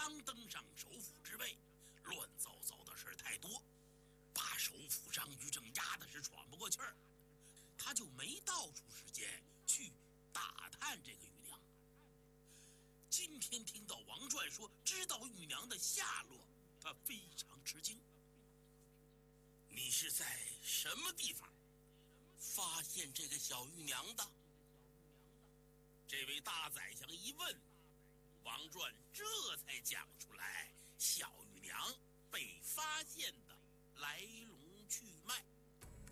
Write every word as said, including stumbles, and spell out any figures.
刚登上首辅之位，乱糟糟的事太多，把首辅张居正压的是喘不过气儿，他就没倒出时间去打探这个玉娘。今天听到王传说知道玉娘的下落，他非常吃惊。你是在什么地方发现这个小玉娘的？这位大宰相一问，王传这才讲出来小玉娘被发现的来龙去脉。